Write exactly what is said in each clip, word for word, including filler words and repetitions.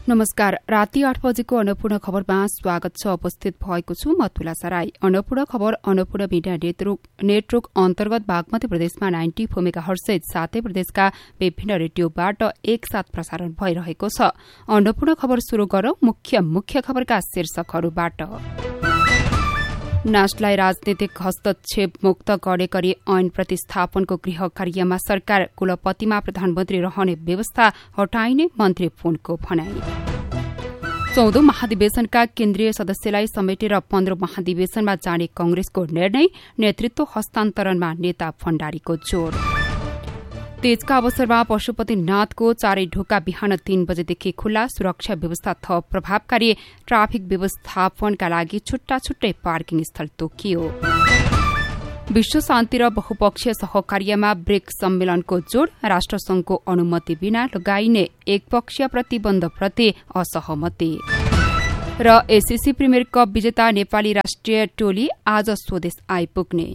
नमस्कार। राति आठ बजेको अन्नपूर्ण खबरमा स्वागत छ। उपस्थित भएको छु म तुला सराई। अन्नपूर्ण खबर अन्नपूर्ण मिडिया नेटवर्क अन्तर्गत बागमती प्रदेशमा नाइन्टी फोर मेगाहर्ज सातै प्रदेशका विभिन्न रेडियोबाट एकसाथ प्रसारण भइरहेको छ। अन्नपूर्ण खबर शुरू गरौं मुख्य मुख्य खबरका शीर्षकहरूबाट। नास्टलाई राजनीतिक हस्तक्षेप मुक्त गरे गरी ऐन प्रतिस्थापनको गृह कार्यमा सरकार, कुलपतिमा प्रधानमन्त्री रहने व्यवस्था हटाइने मन्त्री पुनको भनाई। चौधौं महाधिवेशनका केन्द्रीय सदस्यलाई समेटेर पन्ध्र महाधिवेशनमा जाने कंग्रेसको निर्णय, नेतृत्व हस्तान्तरणमा नेता भण्डारीको जोड़। तीजका अवसरमा पशुपतिनाथको चारै ढोका बिहान तीन बजेदेखि खुल्ला, सुरक्षा व्यवस्था थप प्रभावकारी, ट्राफिक व्यवस्थापनका लागि छुट्टा छुट्टै पार्किङ स्थल तोकियो। विश्व शान्ति र बहुपक्षीय सहकार्यमा ब्रिक्स सम्मेलनको जोड़, राष्ट्रसंघको अनुमति बिना लगाइने एकपक्षीय प्रतिबन्धप्रति असहमति। र एसीसी प्रिमियर कप विजेता नेपाली राष्ट्रिय टोली आज स्वदेश आइपुग्ने।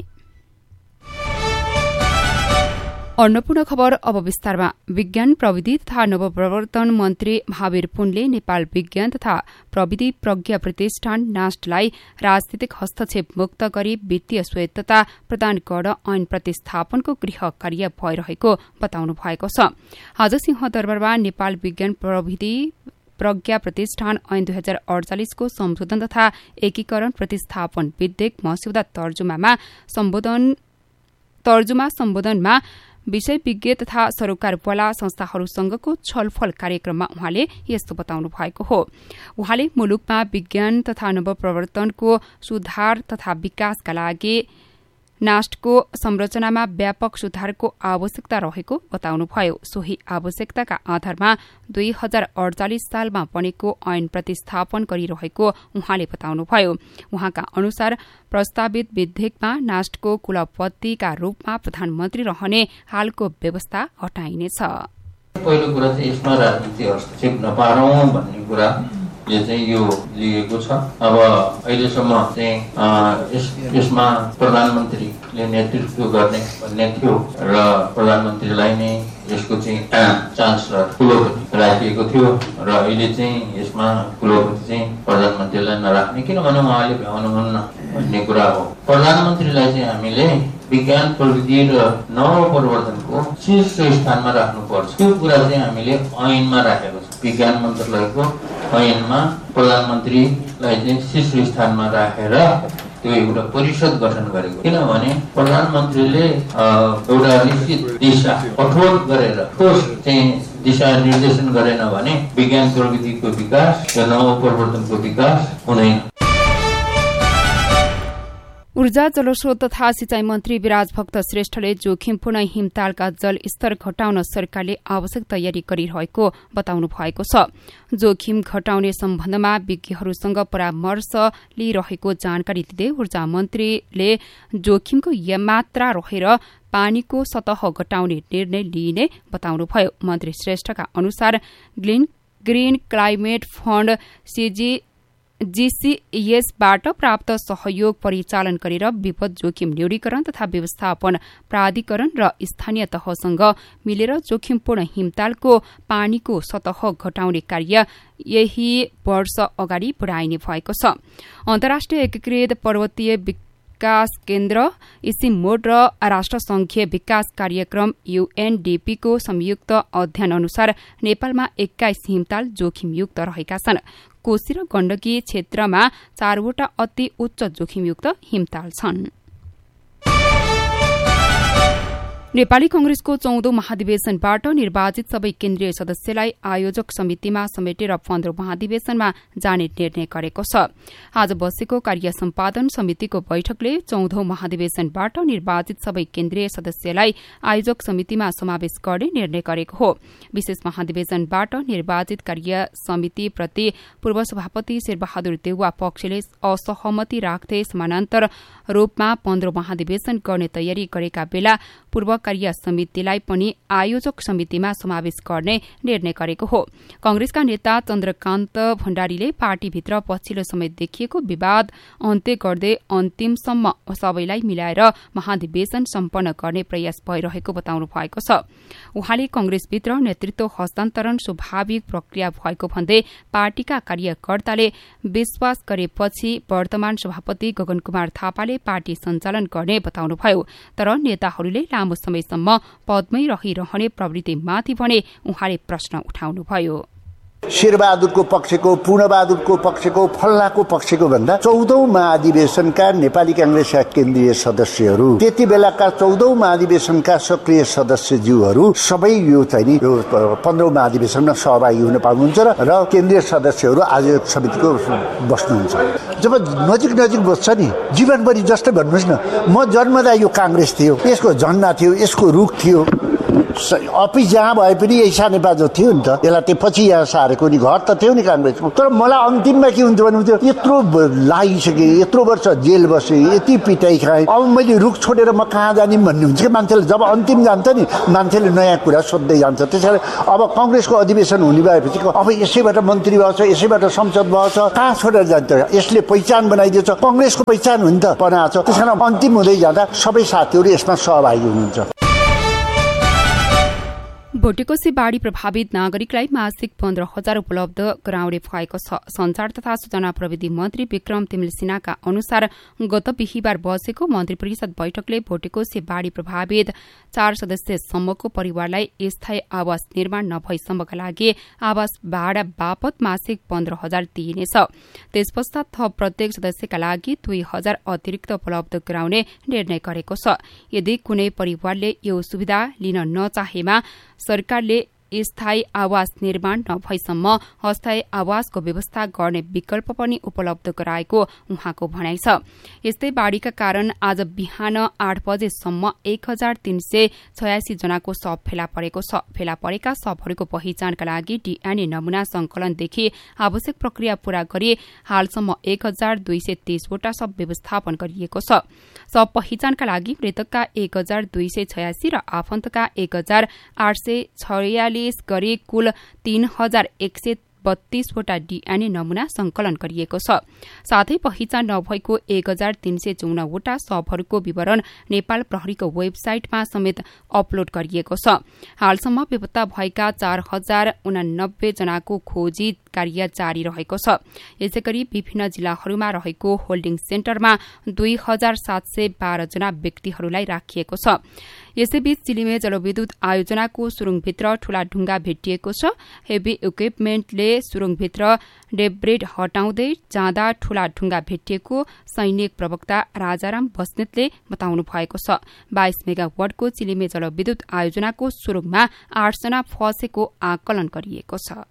अन्नपूर्ण खबर अब विस्तारमा। विज्ञान प्रविधि तथा नवप्रवर्तन मन्त्री महावीर पुनले नेपाल विज्ञान तथा प्रविधि प्रज्ञा प्रतिष्ठान नास्टलाई राजनीतिक हस्तक्षेप मुक्त गरी वित्तीय स्वायत्तता प्रदान गर्न ऐन प्रतिस्थापनको गृह कार्य भइरहेको बताउनु भएको छ। आज सिंहदरबारमा नेपाल विज्ञान प्रविधि प्रज्ञा प्रतिष्ठान ऐन दुई हजार अडचालिसको संशोधन तथा एकीकरण प्रतिस्थापन विधेयक मस्यौदा तर्जुमामा सम्बोधन तर्जुमा सम्बोधनमा विषय विज्ञ तथा सरोकारवाला संस्थाहरूसँगको छलफल कार्यक्रममा उहाँले यस्तो बताउनु भएको हो। उहाँले मुलुकमा विज्ञान तथा नवप्रवर्तनको सुधार तथा विकासका लागि नास्टको संरचनामा व्यापक सुधारको आवश्यकता रहेको बताउनुभयो। सोही आवश्यकताका आधारमा दुई हजार अडचालिस सालमा बनेको ऐन प्रतिस्थापन गरिरहेको उहाँले बताउनुभयो। उहाँका अनुसार प्रस्तावित विधेयकमा नास्टको कुलपतिका रूपमा प्रधानमन्त्री रहने हालको व्यवस्था हटाइनेछ। पहिलो कुरा चाहिँ यसमा राजनीतिक हस्तक्षेप नपारौं भन्ने कुरा यो चाहिँ यो लिएको छ। अब अहिलेसम्म चाहिँ यस यसमा प्रधानमन्त्रीले नेतृत्व गर्ने भन्ने थियो र प्रधानमन्त्रीलाई नै यसको चाहिँ चान्सलर कुलपति राखिएको थियो र अहिले चाहिँ यसमा कुलपति चाहिँ प्रधानमन्त्रीलाई नराख्ने, किनभने उहाँले भ्याउनुहुन्न भन्ने कुरा हो। प्रधानमन्त्रीलाई चाहिँ हामीले विज्ञान प्रविधि र नवप्रवर्तनको शीर्ष स्थानमा राख्नुपर्छ। त्यो कुरा चाहिँ हामीले ऐनमा राखेको छ। विज्ञान मन्त्रालयको ऐनमा प्रधानमन्त्रीलाई चाहिँ शीर्ष स्थानमा राखेर त्यो एउटा परिषद गठन गरेको, किनभने प्रधानमन्त्रीले एउटा निश्चित दिशा कठोर गरेर ठोस चाहिँ दिशा निर्देशन गरेन भने विज्ञान प्रविधिको विकास र नवप्रवर्तनको विकास हुँदैन। ऊर्जा, जलस्रोत तथा सिंचाई मन्त्री विराजभक्त श्रेष्ठले जोखिमपूर्ण हिमतालका जल स्तर घटाउन सरकारले आवश्यक तयारी गरिरहेको बताउनु भएको छ। जोखिम घटाउने सम्बन्धमा विज्ञहरूसँग परामर्श लिइरहेको जानकारी दिँदै ऊर्जा मन्त्रीले जोखिमको मात्रा रहेर पानीको सतह घटाउने निर्णय लिइने बताउनुभयो। मन्त्री श्रेष्ठका अनुसार ग्रीन क्लाइमेट फण्ड सीजी जीसीएसबाट प्राप्त सहयोग परिचालन गरेर विपद जोखिम न्यूनीकरण तथा व्यवस्थापन प्राधिकरण र स्थानीय तहसँग मिलेर जोखिमपूर्ण हिमतालको पानीको सतह घटाउने कार्य यही वर्ष अगाडि बढ़ाइने भएको छ। अन्तर्राष्ट्रिय एकीकृत पर्वतीय विकास केन्द्र इसिमोड र राष्ट्रसंघीय विकास कार्यक्रम यूएनडीपीको संयुक्त अध्ययन अनुसार नेपालमा एक्काइस हिमताल जोखिमयुक्त रहेका छन्। कोशी र गण्डकी क्षेत्रमा चारवटा अति उच्च जोखिमयुक्त हिमताल छन्। नेपाली कंग्रेसको चौधौं महाधिवेशनबाट निर्वाचित सबै केन्द्रीय सदस्यलाई आयोजक समितिमा समेटेर पन्ध्र महाधिवेशनमा जाने निर्णय गरेको छ। आज बसेको कार्य सम्पादन समितिको बैठकले चौधौं महाधिवेशनबाट निर्वाचित सबै केन्द्रीय सदस्यलाई आयोजक समितिमा समावेश गर्ने निर्णय गरेको हो। विशेष महाधिवेशनबाट निर्वाचित कार्य समितिप्रति पूर्व सभापति शेरबहादुर देउवा पक्षले असहमति राख्दै समानान्तर रूपमा पन्ध्र महाधिवेशन गर्ने तयारी गरेका बेला पूर्व कार्य समितिलाई पनि आयोजक समितिमा समावेश गर्ने निर्णय गरेको हो। कंग्रेसका नेता चन्द्रकान्त भण्डारीले पार्टीभित्र पछिल्लो समय देखिएको विवाद अन्त्य गर्दै अन्तिमसम्म सबैलाई मिलाएर महाधिवेशन सम्पन्न गर्ने प्रयास भइरहेको बताउनु भएको छ। उहाँले कंग्रेसभित्र नेतृत्व हस्तान्तरण स्वाभाविक प्रक्रिया भएको भन्दै पार्टीका कार्यकर्ताले विश्वास गरेपछि वर्तमान सभापति गगन कुमार थापाले पार्टी सञ्चालन गर्ने बताउनुभयो। तर नेताहरूले लामो समयसम्म पदमै रहिरहने प्रवृत्तिमाथि भने उहाँले प्रश्न उठाउनुभयो। शेरबहादुरको पक्षको, पूर्णबहादुरको पक्षको, फल्लाको पक्षको भन्दा चौधौं महाधिवेशनका नेपाली कांग्रेसका केन्द्रीय सदस्यहरू, त्यति बेलाका चौधौं महाधिवेशनका सक्रिय सदस्यज्यूहरू सबै यो चाहिँ यो पन्ध्रौं महाधिवेशनमा सहभागी हुन पाउनुहुन्छ र केन्द्रीय सदस्यहरू आयोजक समितिको बस्नुहुन्छ। जब नजिक नजिक बस्छ नि जीवनभरि जस्तै भन्नुहोस् न, म जन्मदा यो कांग्रेस थियो, यसको झण्डा थियो, यसको रुख थियो, अफिस जहाँ भए पनि यही सानेपाजो थियो नि त, यसलाई त्यो पछि यहाँ सारेको नि घर त थियो नि काङ्ग्रेसको। तर मलाई अन्तिममा के हुन्थ्यो भन्नुहुन्थ्यो, यत्रो लागिसके, यत्रो वर्ष जेल बसे, यति पिटाइ खाएँ, अब मैले रुख छोडेर म कहाँ जाने भन्ने हुन्छ कि मान्छेले। जब अन्तिम जान्छ नि मान्छेले नयाँ कुरा सोध्दै जान्छ। त्यसैले अब काङ्ग्रेसको अधिवेशन हुने भएपछि अब यसैबाट मन्त्री भएको छ, यसैबाट संसद भएको छ, कहाँ छोडेर जान्छ? यसले पहिचान बनाइदिएछ, काङ्ग्रेसको पहिचान हो नि त बनाएको छ। त्यसैले अन्तिम हुँदै जाँदा सबै साथीहरू यसमा सहभागी हुनुहुन्छ। भोटेकोशी बाढ़ी प्रभावित नागरिकलाई मासिक पन्ध्र हजार उपलब्ध गराउने भएको छ। संचार तथा सूचना प्रविधि मन्त्री विक्रम तिमिल सिन्हाका अनुसार गत बिहिबार बसेको मन्त्री परिषद बैठकले भोटेकोशी बाढ़ी प्रभावित चार सदस्यसम्मको परिवारलाई स्थायी आवास निर्माण नभएसम्मका लागि आवास भाडा बापत मासिक पन्ध्र हजार दिइनेछ। त्यस पश्चात थप प्रत्येक सदस्यका लागि दुई हजार अतिरिक्त उपलब्ध गराउने निर्णय गरेको छ। यदि कुनै परिवारले यो सुविधा लिन नचाहेमा सरकारले स्थायी आवास निर्माण नभएसम्म अस्थायी आवासको व्यवस्था गर्ने विकल्प पनि उपलब्ध गराएको उहाँको भनाइ छ। यस्तै बाढ़ीका कारण आज बिहान आठ बजेसम्म एक हजार तीन सय छयासी जनाको शव फेला परेको छ। फेला परेका शवहरूको पहिचानका लागि डीएनए नमूना संकलनदेखि आवश्यक प्रक्रिया पूरा गरी हालसम्म एक हजार दुई सय तेइसवटा शव व्यवस्थापन गरिएको छ। शव पहिचानका लागि मृतकका एक हजार दुई सय छयासी र आफन्तका एक हजार आठ सय छयालिस गरी कुल तीन हजार एक सय बत्तीसवटा डीएनए नमूना संकलन गरिएको छ। साथै पहिचान नभएको एक हजार तीन सय चौनवटा शवहरूको विवरण नेपाल प्रहरीको वेबसाइटमा समेत अपलोड गरिएको छ। हालसम्म बेपत्ता भएका चार हजार उनानब्बे जनाको खोजी कार्य जारी रहेको छ। यसैगरी विभिन्न जिल्लाहरूमा रहेको होल्डिङ सेन्टरमा दुई हजार सात सय बाह्र जना व्यक्तिहरूलाई राखिएको छ। यसैबीच चिलिमे जलविद्युत आयोजनाको सुरुङभित्र ठूला ढुङ्गा भेटिएको छ। हेभी इक्विपमेन्टले सुरुङभित्र डेब्रेड हटाउँदै जाँदा ठूला ढुङ्गा भेटिएको सैनिक प्रवक्ता राजाराम बस्नेतले बताउनु भएको छ। बाइस मेगावाटको चिलिमे जलविद्युत आयोजनाको सुरुङमा आठजना फँसेको आकलन गरिएको छ।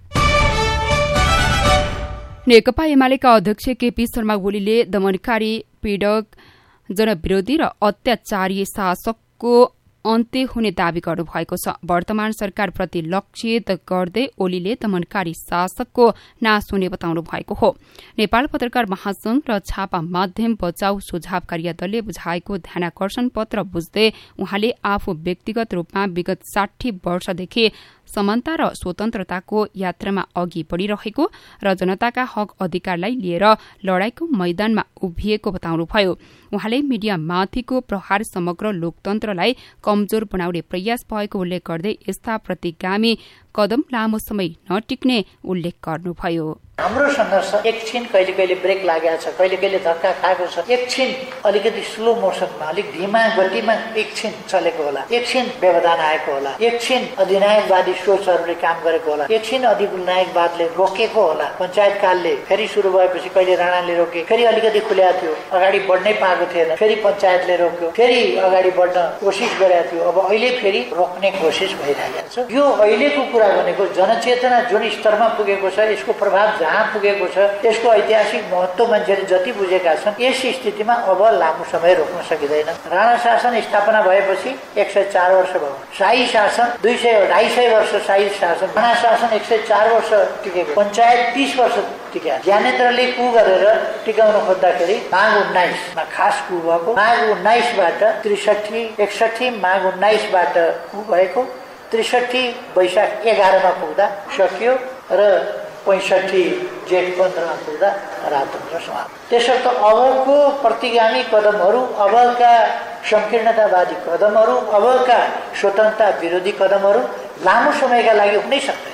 नेकपा एमालेका अध्यक्ष केपी शर्मा ओलीले दमनकारी पीड़क जनविरोधी र अत्याचारी शासकको अन्त्य हुने दावी गर्नुभएको छ। वर्तमान सरकारप्रति लक्षित गर्दै ओलीले दमनकारी शासकको नाश हुने बताउनु भएको हो। नेपाल पत्रकार महासंघ र छापा माध्यम बचाउ सुझाव कार्यदलले बुझाएको ध्यानाकर्षण पत्र बुझ्दै उहाँले आफू व्यक्तिगत रूपमा विगत साठी वर्षदेखि समानता र स्वतन्त्रताको यात्रामा अघि बढ़िरहेको र जनताका हक अधिकारलाई लिएर लड़ाईको मैदानमा उभिएको बताउनुभयो। उहाँले मीडियामाथिको प्रहार समग्र लोकतन्त्रलाई कमजोर बनाउने प्रयास भएको उल्लेख गर्दै यस्ता प्रतिगामी कदम लामो समय नटिक्ने उल्लेख गर्नुभयो। हाम्रो संघर्ष एकछिन कहिले कहिले ब्रेक लागेको छ, कहिले कहिले धक्का खाएको छ, एकछिन अलिकति स्लो मोसनमा अलिक धीमा गतिमा एकछिन चलेको होला, एकछिन व्यवधान आएको होला, एकछिन अधिनायकवादी सोचहरूले काम गरेको होला, एकछिन अधिनायकवादले रोकेको होला। पञ्चायत कालले फेरि सुरु भएपछि कहिले राणाले रोके, फेरि अलिकति खुल्या थियो, अगाडि बढ्नै पाएको थिएन, फेरि पञ्चायतले रोक्यो, फेरि अगाडि बढ्न कोसिस गरेको थियो, अब अहिले फेरि रोक्ने कोसिस भइरहेको छ। यो अहिलेको कुरा कुरा भनेको जनचेतना जुन स्तरमा पुगेको छ, यसको प्रभाव जहाँ पुगेको छ, यसको ऐतिहासिक महत्त्व मान्छेले जति बुझेका छन्, यस स्थितिमा अब लामो समय रोक्न सकिँदैन। राणा शासन स्थापना भएपछि एक सय चार वर्ष भयो। शाही शासन दुई सय ढाई सय वर्ष शाही शासन, राणा शासन एक सय चार वर्ष टिकेको, पञ्चायत तीस वर्ष टिक्या। ज्ञानेन्द्रले कु गरेर टिकाउन खोज्दाखेरि माघ उन्नाइसमा खास कु भएको, माघ उन्नाइसबाट त्रिसठी एकसठी माघ उन्नाइसबाट कु भएको, त्रिसठी वैशाख एघारमा पुग्दा सकियो र पैँसठी जेठ पन्ध्रमा पुग्दा राजतन्त्र समाप्त। त्यसर्थ अबको प्रतिगामी कदमहरू, अबका संकीर्णतावादी कदमहरू, अबका स्वतन्त्रता विरोधी कदमहरू लामो समयका लागि हुनै सक्दैन।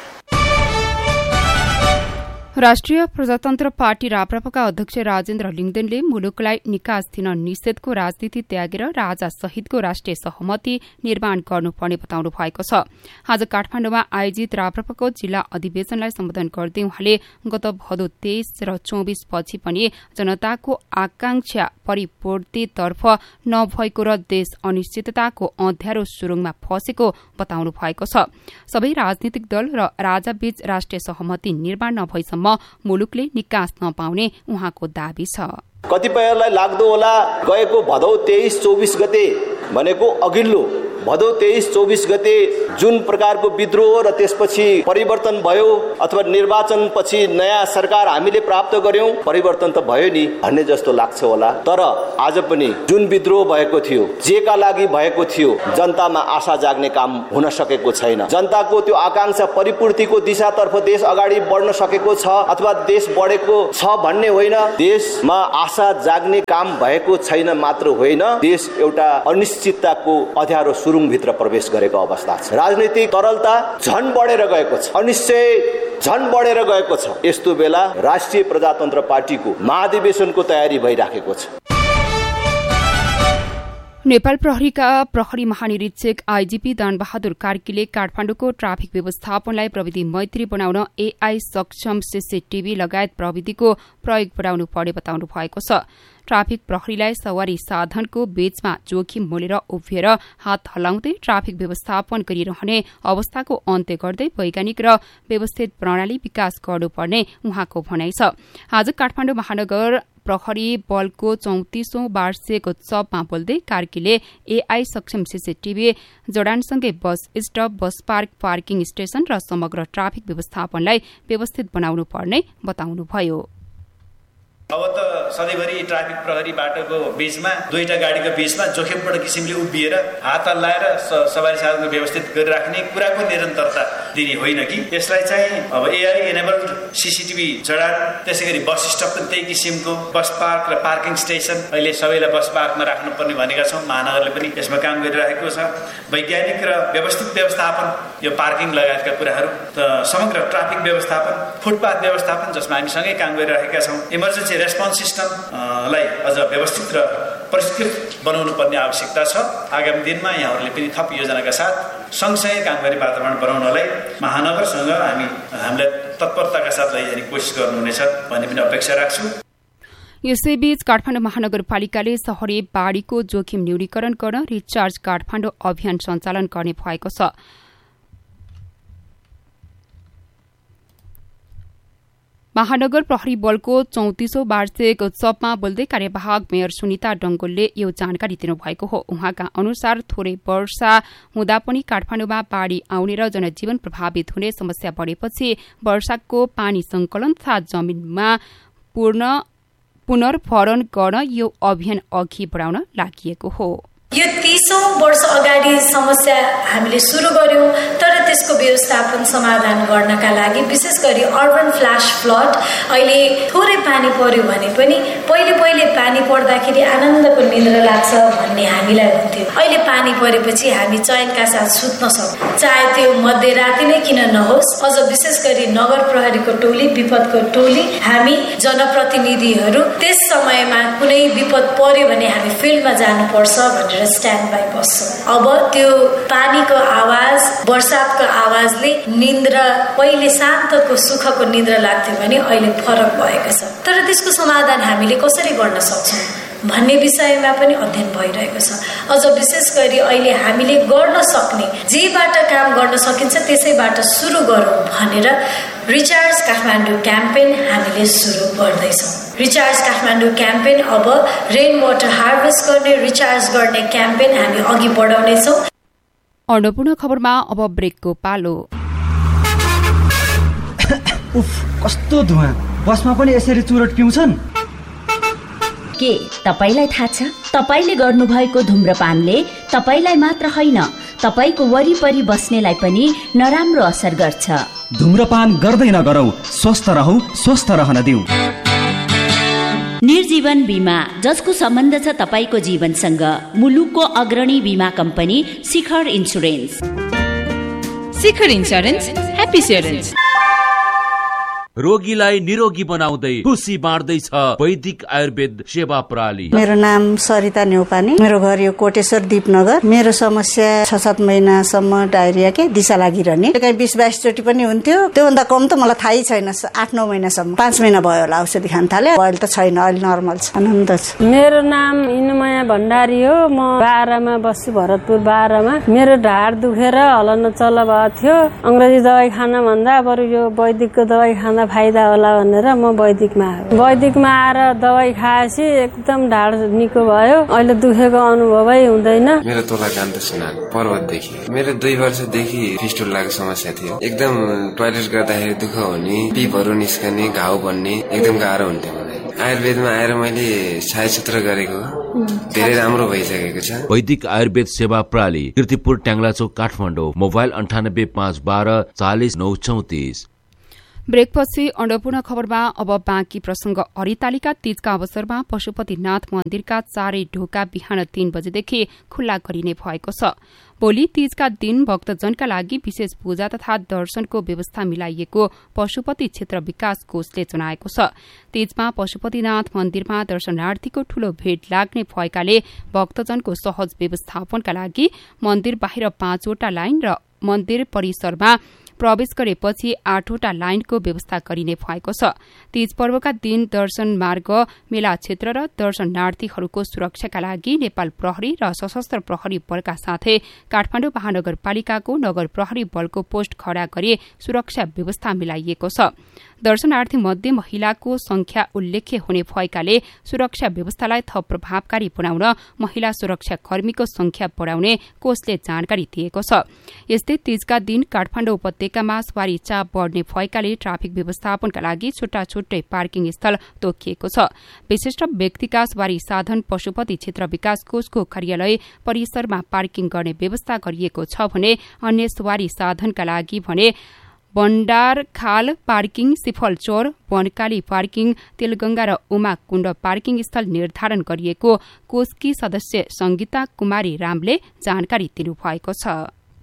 राष्ट्रिय प्रजातन्त्र पार्टी राप्रपाका अध्यक्ष राजेन्द्र लिङदेनले मुलुकलाई निकास दिन निषेधको राजनीति त्यागेर राजा सहितको राष्ट्रिय सहमति निर्माण गर्नुपर्ने बताउनु भएको छ। आज काठमाडौँमा आयोजित राप्रपाको जिल्ला अधिवेशनलाई सम्बोधन गर्दै उहाँले गत भदौ तेइस र चौबिस पछि पनि जनताको आकांक्षा परिपूर्तितर्फ नभएको र देश अनिश्चितताको अँध्यारो सुरुङमा फँसेको बताउनु भएको छ। सबै राजनीतिक दल र राजाबीच राष्ट्रिय सहमति निर्माण नभएसम्म मुलुकले निकास नपाउने उहाँको दावी छ। कतिपयलाई लाग्दो होला गएको भदौ तेइस चौबिस गते भनेको अघिल्लो भदौ तेइस चौबिस गते जुन प्रकारको विद्रोह र त्यसपछि परिवर्तन भयो अथवा निर्वाचन पछि नयाँ सरकार हामीले प्राप्त गर्यौं, परिवर्तन त भयो नि भन्ने जस्तो लाग्छ होला। तर आज पनि जुन विद्रोह भएको थियो, जेका लागि भएको थियो, जनतामा आशा जाग्ने काम हुन सकेको छैन। जनताको त्यो आकांक्षा परिपूर्तिको दिशातर्फ देश अगाडि बढ्न सकेको छ अथवा देश बढेको छ भन्ने होइन, देशमा आशा जाग्ने काम भएको छैन मात्र होइन, देश एउटा अनिश्चितताको अँध्यारो सुरुङभित्र प्रवेश गरेको अवस्था छ। राजनीतिक तरलता झन बढेर गएको छ, अनिश्चय झन बढेर गएको छ। यस्तो बेला राष्ट्रिय प्रजातन्त्र पार्टीको महाधिवेशनको तयारी भइराखेको छ। नेपाल प्रहरीका प्रहरी महानिरीक्षक आईजीपी दानबहादुर कार्कीले काठमाडौँको ट्राफिक व्यवस्थापनलाई प्रविधि मैत्री बनाउन एआई सक्षम सीसीटीभी लगायत प्रविधिको प्रयोग बढ़ाउनु पर्ने बताउनु भएको छ। ट्राफिक प्रहरीलाई सवारी साधनको बीचमा जोखिम मोलेर उभिएर हात हल्लाउँदै ट्राफिक व्यवस्थापन गरिरहने अवस्थाको अन्त्य गर्दै वैज्ञानिक र व्यवस्थित प्रणाली विकास गर्नुपर्ने उहाँको भनाइ छ। आज काठमाडौँ महानगर प्रहरी बलको चौतिसौं वार्षिक उत्सवमा बोल्दै कार्कीले एआई सक्षम सीसीटीभी जडानसँगै बस stop, bus park, parking station र समग्र ट्राफिक व्यवस्थापनलाई व्यवस्थित बनाउनु पर्ने बताउनुभयो। अब त सधैँभरि ट्राफिक प्रहरी बाटोको बीचमा दुईटा गाडीको बीचमा जोखिमपूर्ण किसिमले उभिएर हात हल्लाएर सवारी साधनको व्यवस्थित गरिराख्ने कुराको निरन्तरता दिने होइन कि यसलाई चाहिँ अब एआई एनेबल्ड सीसीटीभी जडान, त्यसै गरी बस स्टप पनि त्यही किसिमको, बस पार्क र पार्किङ स्टेसन अहिले सबैलाई बस पार्कमा राख्नुपर्ने भनेका छौँ। महानगरले पनि यसमा काम गरिरहेको छ। वैज्ञानिक र व्यवस्थित व्यवस्थापन, यो पार्किङ लगायतका कुराहरू, त समग्र ट्राफिक व्यवस्थापन, फुटपाथ व्यवस्थापन जसमा हामी सँगै काम गरिरहेका छौँ। इमर्जेन्सी रेस्पोन्स सिस्टमलाई अझ व्यवस्थित र परिष्कृत बनाउनु पर्ने आवश्यकता छ। आगामी दिनमा यहाँहरूले पनि थप योजनाका साथ सँगसँगै काम गर्ने वातावरण बनाउनलाई महानगरसँग हामी हामीलाई तत्परताका साथ लैजाने कोसिस गर्नुहुनेछ भन्ने पनि अपेक्षा राख्छु। यसैबीच काठमाडौँ महानगरपालिकाले शहरी बाढीको जोखिम न्यूनीकरण गर्न रिचार्ज काठमाडौँ अभियान सञ्चालन गर्ने भएको छ। महानगर प्रहरी बलको चौतिसौं वार्षिक उत्सवमा बोल्दै कार्यवाहक मेयर सुनिता डंगोलले यो जानकारी दिनुभएको हो। उहाँका अनुसार थोरै वर्षा हुँदा पनि काठमाडौँमा बाढ़ी आउने र जनजीवन प्रभावित हुने समस्या बढ़ेपछि वर्षाको पानी संकलन तथा जमीनमा पुनर्भरण गर्न यो अभियान अघि बढ़ाउन लागि हो। यो तीसौं वर्ष अगाडि समस्या हामीले सुरु गर्यौं, तर त्यसको व्यवस्थापन समाधान गर्नका लागि विशेष गरी अर्बन फ्ल्याश फ्लड, अहिले थोरै पानी पर्यो भने पनि पहिले पहिले पानी पर्दाखेरि आनन्दको निद्रा लाग्छ भन्ने हामीलाई हुन्थ्यो। अहिले पानी परेपछि हामी चैनका साथ सुत्न सक्छौं, चाहे त्यो मध्यराति नै किन नहोस्। अझ विशेष गरी नगर प्रहरीको टोली, विपदको टोली, हामी जनप्रतिनिधिहरू त्यस समयमा कुनै विपद पर्यो भने हामी फिल्डमा जानुपर्छ भनेर स्ट्यान्ड बाई बस्छ। अब त्यो पानीको आवाज, वर्षातको आवाजले निन्द्रा, पहिले शान्तको सुखको निन्द्रा लाग्थ्यो भने अहिले फरक भएको छ। तर त्यसको समाधान हामीले कसरी गर्न सक्छौं? भन्ने विषयमा पनि अध्ययन भइरहेको छ। अझ विशेष गरी अहिले हामीले गर्न सक्ने जेबाट काम गर्न सकिन्छ त्यसैबाट सुरु गरौँ भनेर रिचार्ज काठमाडौँ क्याम्पेन हामीले सुरु गर्दैछौँ। रिचार्ज काठमाडौँ क्याम्पेन अब रेन वाटर हार्भेस्ट गर्ने रिचार्ज गर्ने क्याम्पेन हामी अघि बढाउनेछौँ। अन्नपूर्ण खबरमा अब ब्रेकको पालो। उफ, कस्तो धुवा! बसमा पनि यसरी चुरोट पिउँछन्? के तपाईलाई थाहा छ? तपाईले गर्नुभएको धुम्रपानले तपाईलाई मात्र होइन, तपाईको वरिपरि बस्नेलाई पनि नराम्रो असर गर्छ। धुम्रपान गर्दै नगरौ, स्वस्थ रहौ, स्वस्थ रहन दिऊ। निर्जीवन बीमा, जसको सम्बन्ध छ तपाईको जीवनसँग। मुलुकको अग्रणी बीमा कम्पनी शिखर इन्सुरेन्स। शिखर इन्सुरेन्स, ह्याप्पी इन्सुरेन्स। रोगीलाई निरोगी बनाउँदै खुसी बाँड्दैछ वैदिक आयुर्वेद सेवा प्रणाली। मेरो नाम सरिता न्यौपाने, मेरो घर यो कोटेश्वर दीपनगर। मेरो समस्या छ सात महिनासम्म डायरिया के दिशा लागिरहने, कहीँ बिस बाइस चोटि पनि हुन्थ्यो। त्योभन्दा कम त मलाई थाहै छैन। आठ नौ महिनासम्म, पाँच महिना भयो होला औषधि खान थाले। अहिले त छैन, अहिले नर्मल छ, आनन्द छ। मेरो नाम इनुमया भण्डारी हो। म बाह्रमा बस्छु, भरतपुर बाह्रमा। मेरो ढाड दुखेर हलन चल भएको थियो। अंग्रेजी दबाई खान भन्दा बरु यो वैदिकको दबाई खान फाइदा होला भनेर म वैदिकमा आएँ। वैदिकमा आएर दबाई खाएपछि एकदम ढाड निको भयो। अहिले दुखेको अनुभवै हुँदैन। मेरो तोला कान्त सिन्हा, पर्वतदेखि। मेरो दुई वर्षदेखि फिस्टुलाको समस्या थियो। एकदम टोयलेट गर्दाखेरि दुःख हुने, पिपहरू निस्कने, घाउ बन्ने एकदम गाह्रो हुन्थ्यो मलाई। आयुर्वेदमा आएर मैले छायासूत्र गरेको धेरै राम्रो भइसकेको छ। वैदिक आयुर्वेद सेवा प्रणाली, कीर्तिपुर ट्याङ्ग्लाचोक काठमाडौँ। मोबाइल अन्ठानब्बे पाँच बाह्र चालिस नौ चौतिस। ब्रेकपछि अन्नपूर्ण खबरमा अब बाँकी प्रसंग। हरितालिका तीजका अवसरमा पशुपतिनाथ मन्दिरका चारै ढोका बिहान तीन बजेदेखि खुल्ला गरिने भएको छ। भोलि तीजका दिन भक्तजनका लागि विशेष पूजा तथा दर्शनको व्यवस्था मिलाइएको पशुपति क्षेत्र विकास कोषले जनाएको छ। तीजमा पशुपतिनाथ मन्दिरमा दर्शनार्थीको ठूलो भीड़ लाग्ने भएकाले भक्तजनको सहज व्यवस्थापनका लागि मन्दिर बाहिर पाँचवटा लाइन र मन्दिर परिसरमा प्रवेश गरेपछि आठवटा लाइनको व्यवस्था गरिने भएको छ। तीज पर्वका दिन दर्शन मार्ग, मेला क्षेत्र र दर्शनार्थीहरूको सुरक्षाका लागि नेपाल प्रहरी र सशस्त्र प्रहरी बलका साथै काठमाडौँ महानगरपालिकाको नगर प्रहरी बलको पोस्ट खड़ा गरी सुरक्षा व्यवस्था मिलाइएको छ। दर्शनार्थी मध्ये महिलाको संख्या उल्लेख्य हुने भएकाले सुरक्षा व्यवस्थालाई थप प्रभावकारी बनाउन महिला सुरक्षा कर्मीको संख्या बढ़ाउने कोषले जानकारी दिएको छ। यस्तै तीजका दिन काठमाडौँ उपत्यकामा सवारी चाप बढ़ने भएकाले ट्राफिक व्यवस्थापनका लागि छुट्टा छुट्टै पार्किङ स्थल तोकिएको छ। विशिष्ट व्यक्तिका सवारी साधन पशुपति क्षेत्र विकास कोषको कार्यालय परिसरमा पार्किङ गर्ने व्यवस्था गरिएको छ भने अन्य सवारी साधनका लागि भने बण्डारखाल पार्किङ, सिफलचोर, वनकाली पार्किङ, तेलगंगा र उमा कुण्ड पार्किङ स्थल निर्धारण गरिएको कोषकी सदस्य संगीता कुमारी रामले जानकारी दिनुभएको छ।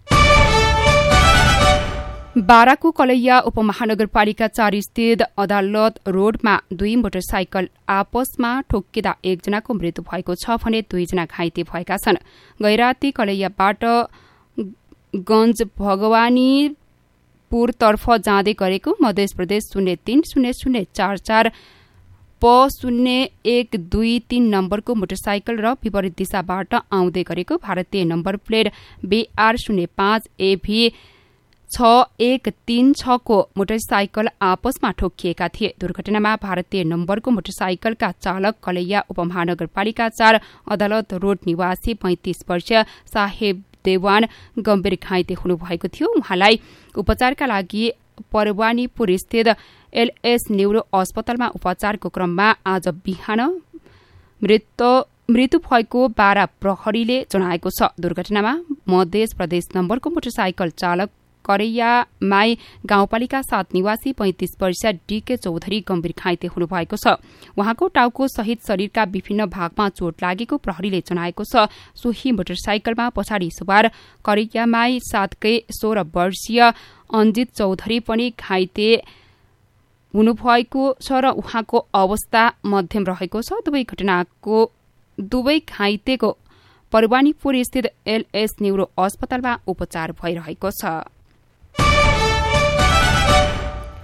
बाराको कलैया उपमहानगरपालिका चार स्थित अदालत रोडमा दुई मोटरसाइकल आपसमा ठोक्किँदा एकजनाको मृत्यु भएको छ भने दुईजना घाइते भएका छन्। गैराती कलैयाबाट गंज भगवानीपुरतर्फ जाँदै गरेको मध्य प्रदेश शून्य तीन शून्य शून्य चार चार प शून्य एक दुई तीन नम्बरको मोटरसाइकल र विपरीत दिशाबाट आउँदै गरेको भारतीय नम्बर प्लेट बीआर शून्य पाँच एभी छ एक तीन छ को मोटरसाइकल आपसमा ठोकिएका थिए। दुर्घटनामा भारतीय नम्बरको मोटरसाइकलका चालक कलैया उपमहानगरपालिका चार अदालत रोड निवासी पैंतिस वर्षीय साहेब देवान गम्भीर घाइते हुनुभएको थियो। उहाँलाई उपचारका लागि परवानीपुर स्थित एलएस न्यूरो अस्पतालमा उपचारको क्रममा आज बिहान मृत्यु भएको बारा प्रहरीले जनाएको छ। दुर्घटनामा मध्य प्रदेश नम्बरको मोटरसाइकल चालक करैयामाई गाउँपालिका सात निवासी पैंतिस वर्षीय डीके चौधरी गम्भीर घाइते हुनुभएको छ। उहाँको टाउको सहित शरीरका विभिन्न भागमा चोट लागेको प्रहरीले जनाएको छ। सोही मोटरसाइकलमा पछाडि सवार करैयामाई सातकै सोह्र वर्षीय अञ्जित चौधरी पनि घाइते हुनुभएको छ र उहाँको अवस्था मध्यम रहेको छ। दुवै घटनाको दुवै घाइतेको परवानीपुर स्थित एलएस न्यूरो अस्पतालमा उपचार भइरहेको छ।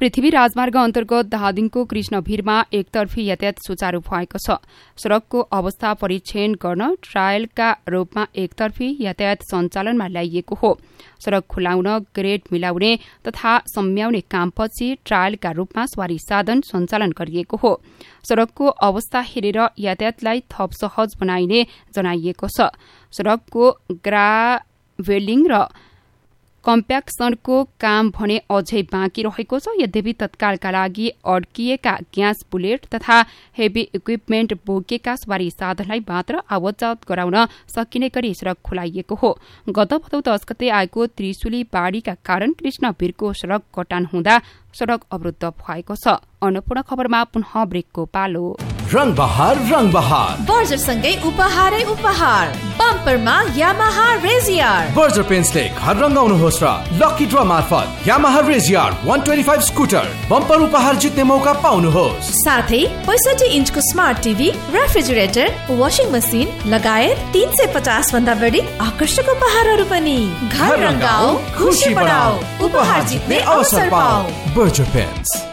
पृथ्वी राजमार्ग अन्तर्गत धादिङको कृष्णभिरमा एकतर्फी यातायात सुचारू भएको छ। सड़कको अवस्था परीक्षण गर्न ट्रायलका रूपमा एकतर्फी यातायात सञ्चालनमा ल्याइएको हो। सड़क खुलाउन ग्रेड मिलाउने तथा सम्याउने कामपछि ट्रायलका रूपमा सवारी साधन सञ्चालन गरिएको हो। सड़कको अवस्था हेरेर यातायातलाई थप सहज बनाइने जनाइएको छ। सड़कको ग्राभेलिङ र कम्प्याक्सनको काम भने अझै बाँकी रहेको छ। यद्यपि तत्कालका लागि अड्किएका ग्यास बुलेट तथा हेभी इक्विपमेन्ट बोकेका सवारी साधनलाई मात्र आवतजावत गराउन सकिने गरी सड़क खुलाइएको हो। गत भदौ दस गते आएको त्रिशुली बाढ़ीका कारण कृष्णभिरको सड़क कटान हुँदा सड़क अवरुद्ध भएको छ। अन्नपूर्ण खबरमा पुनः ब्रेकको पालो। रंग बहार रंग बहार बर्जर सँगै उपहारै उपहार बम्परमा यामाहा रेजियर। बर्जर पेन्सले घर रंगाउनुहोस् र लकी ड्र मार्फत यामाहा रेजियर एक सय पच्चीस स्कुटर बम्पर उपहार जित्ने मौका पाउनुहोस्। साथै पैंसठी इन्चको smart TV, refrigerator, washing machine लगायत तीन सय पचास भन्दा बढी आकर्षक उपहारहरू पनि। घर रंगाऊ, खुशी बढाऊ, उपहार जित्ने अवसर पाऊ। Berger pens.